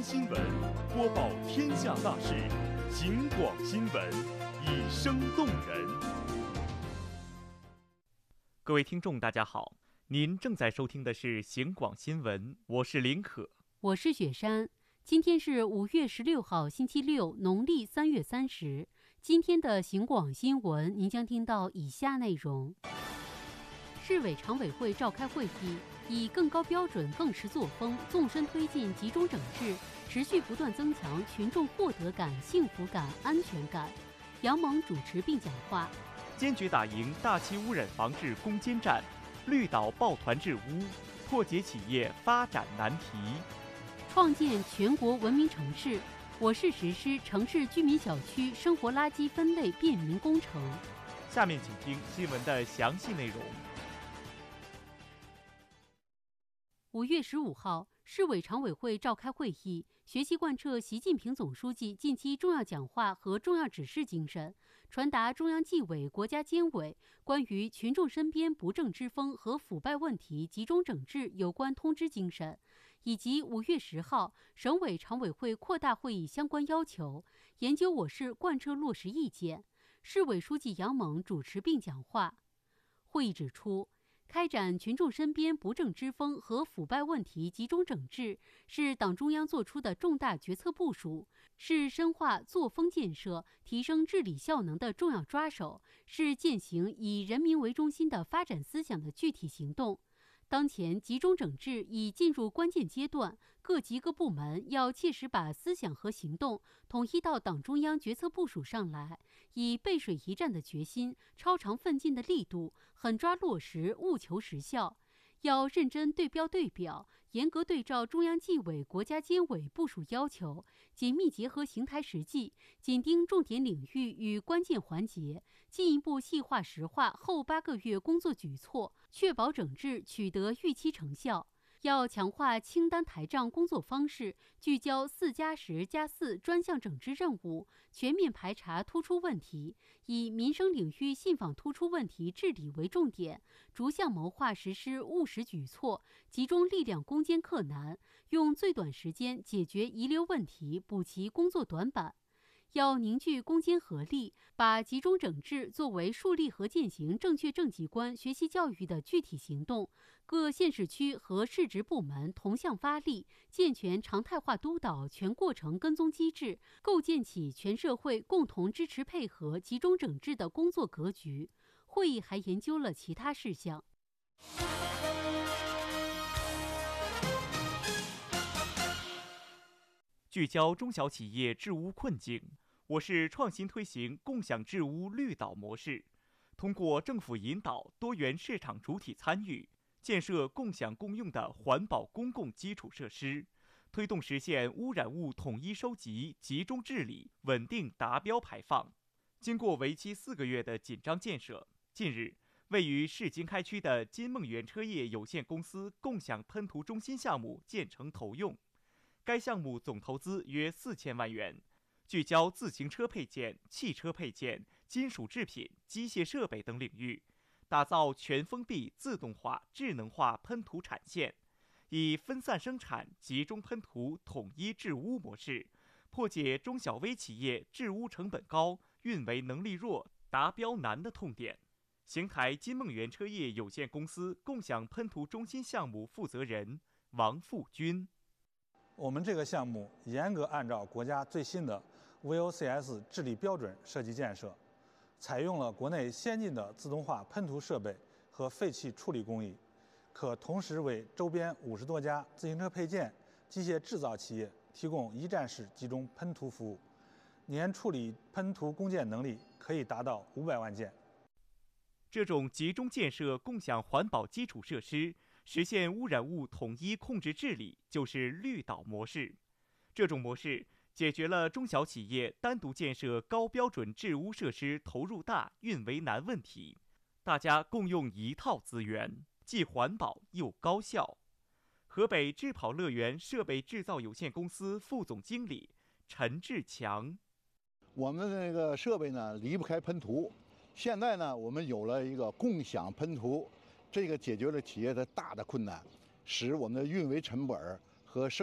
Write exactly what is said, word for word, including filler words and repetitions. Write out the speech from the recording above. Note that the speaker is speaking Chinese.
新闻，播报天下大事，警广新闻，以声动人。各位听众，大家好，您正在收听的是警广新闻，我是林可， 我是雪山。今天是五月十六号，星期六，农历三月三十。今天的警广新闻，您将听到以下内容：市委常委会召开会议，以更高标准、更实作风，纵深推进集中整治，持续不断增强群众获得感、幸福感、安全感。杨猛主持并讲话。 坚决打赢大气污染防治攻坚战，绿岛抱团治污，破解企业发展难题。 创建全国文明城市，我市实施城市居民小区生活垃圾分类便民工程。 下面请听新闻的详细内容。 五月十五号，市委常委会召开会议，学习贯彻习近平总书记近期重要讲话和重要指示精神，传达中央纪委、国家监委关于群众身边不正之风和腐败问题集中整治有关通知精神，以及五月十号省委常委会扩大会议相关要求，研究我市贯彻落实意见。市委书记杨猛主持并讲话。会议指出，开展群众身边不正之风和腐败问题集中整治，是党中央作出的重大决策部署，是深化作风建设、提升治理效能的重要抓手，是践行以人民为中心的发展思想的具体行动。当前集中整治已进入关键阶段，各级各部门要切实把思想和行动统一到党中央决策部署上来，以背水一战的决心、超常奋进的力度，狠抓落实，务求实效。要认真对标对表，严格对照中央纪委、国家监委部署要求，紧密结合邢台实际，紧盯重点领域与关键环节，进一步细化实化后八个月工作举措，确保整治取得预期成效。要强化清单台账工作方式，聚焦四加十加四专项整治任务，全面排查突出问题，以民生领域信访突出问题治理为重点，逐项谋划实施务实举措，集中力量攻坚克难，用最短时间解决遗留问题，补齐工作短板。要凝聚攻坚合力，把集中整治作为树立和践行正确政绩观学习教育的具体行动。各县市区和市直部门同向发力，健全常态化督导全过程跟踪机制，构建起全社会共同支持配合集中整治的工作格局。会议还研究了其他事项。 聚焦中小企业治污困境，我市创新推行共享治污绿岛模式，通过政府引导、多元市场主体参与，建设共享共用的环保公共基础设施，推动实现污染物统一收集、集中治理、稳定达标排放。经过为期四个月的紧张建设，近日，位于市经开区的金梦园车业有限公司共享喷涂中心项目建成投用。该项目总投资约四千万元，聚焦自行车配件、汽车配件、金属制品、机械设备等领域，打造全封闭、自动化、智能化喷涂产线，以分散生产、集中喷涂、统一治污模式，破解中小微企业治污成本高、运维能力弱、达标难的痛点。邢台金梦园车业有限公司共享喷涂中心项目负责人王富军。 我们这个项目严格按照国家最新的 V O C S 治理标准设计建设，采用了国内先进的自动化喷涂设备和废气处理工艺，可同时为周边五十多家自行车配件、机械制造企业提供一站式集中喷涂服务，年处理喷涂工件能力可以达到五百万件。 这种集中建设共享环保基础设施，实现污染物统一控制治理，就是绿岛模式。这种模式解决了中小企业单独建设高标准治污设施投入大、运维难问题，大家共用一套资源，既环保又高效。河北智跑乐园设备制造有限公司副总经理陈志强： 我们的那个设备呢离不开喷涂，现在呢我们有了一个共享喷涂，这个解决了企业的大的困难，使我们的运维成本和生